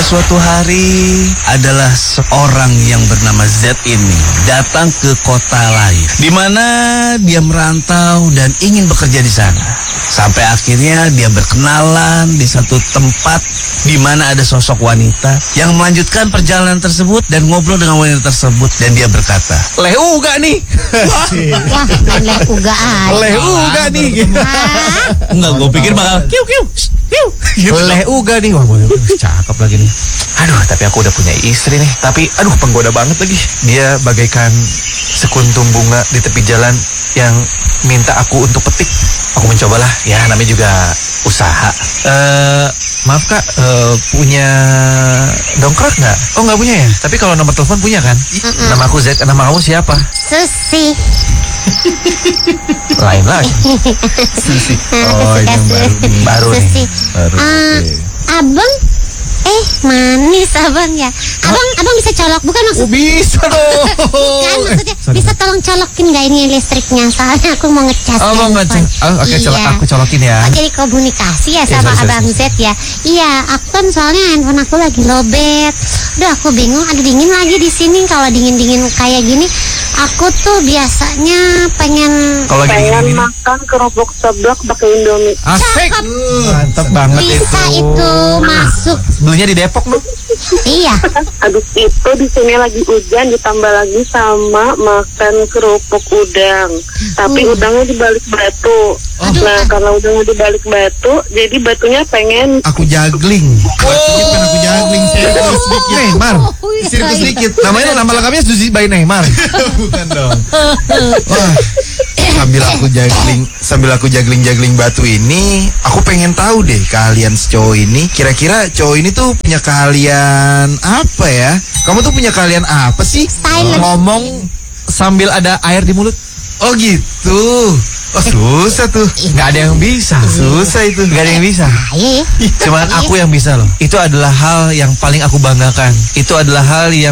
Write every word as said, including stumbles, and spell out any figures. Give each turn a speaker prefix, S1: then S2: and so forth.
S1: Pada suatu hari adalah seorang yang bernama Z ini datang ke kota lain, di mana dia merantau dan ingin bekerja di sana. Sampai akhirnya dia berkenalan di satu tempat di mana ada sosok wanita yang melanjutkan perjalanan tersebut dan ngobrol dengan wanita tersebut, dan dia berkata, "Leh uga nih."
S2: Wah, main leh uga aja.
S1: Leh uga nih. Enggak, gue pikir bakal kiu kiu. Kiu.
S3: Leh uga nih. Wah, cakep lagi nih. Aduh, tapi aku udah punya istri nih. Tapi aduh, penggoda banget lagi. Dia bagaikan sekuntum bunga di tepi jalan yang minta aku untuk petik. Aku mencobalah. Ya, namanya juga usaha. Eh, maaf Kak, eh, punya dongkrak nggak? Oh, nggak punya ya? Tapi kalau nomor telepon punya kan?
S2: Mm-mm.
S3: Nama aku Z, nama kamu siapa?
S2: Susi.
S3: Lain lagi.
S2: Susi.
S3: Oh, ini yang baru nih. Baru nih.
S2: Susi.
S3: Baru.
S2: Ah, abang, eh manis abang ya. Abang, abang bisa colok bukan
S3: Oh,
S2: maksud?
S3: bisa dong.
S2: Kan maksudnya
S3: sorry.
S2: bisa tolong colokin nggak ini listriknya? Soalnya aku mau ngecas.
S3: Oh, mau
S2: handphone.
S3: ngecas. Oh, oke,
S2: Iya.
S3: colok, aku colokin ya.
S2: Oh, jadi komunikasi ya
S3: Iya,
S2: sama
S3: sorry, sorry,
S2: abang
S3: sorry.
S2: Z ya. Iya, aku kan soalnya handphone aku lagi lowbat. Udah aku bingung, aduh dingin lagi di sini. Kalau dingin-dingin kayak gini, aku tuh biasanya pengen
S3: Kalau lagi
S4: pengen
S3: dingin.
S4: makan kerupuk seblak pakai Indomie.
S3: Asik.
S2: Cakep.
S3: Mantap banget
S2: bisa
S3: itu.
S2: itu masuk.
S3: Belinya di Depok loh.
S2: Iya.
S4: Habis itu di sini lagi hujan, ditambah lagi sama makan kerupuk udang. Tapi
S2: Hmm.
S4: udangnya di balik batu.
S2: Aduh.
S4: Nah, karena udangnya di balik batu, jadi batunya pengen
S5: Aku juggling. Batunya kan aku juggling. Sirkus sedikit.
S3: Neymar.
S2: Oh, iya,
S5: Sirkus
S2: iya.
S5: sedikit.
S3: Namanya nama lengkapnya Susi by Neymar.
S5: Bukan dong. Wah, sambil aku juggling, sambil aku juggling-juggling batu ini, aku pengen tahu deh keahlian si cowok ini. Kira-kira cowok ini tuh punya keahlian apa ya? Kamu tuh punya keahlian apa sih?
S2: Silent.
S3: Ngomong sambil ada air di mulut.
S5: Oh gitu. Oh susah tuh.
S3: Nggak ada yang bisa.
S5: Susah itu.
S3: Nggak ada yang bisa.
S2: Iya.
S3: Cuman aku yang bisa loh. Itu adalah hal yang paling aku banggakan. Itu adalah hal yang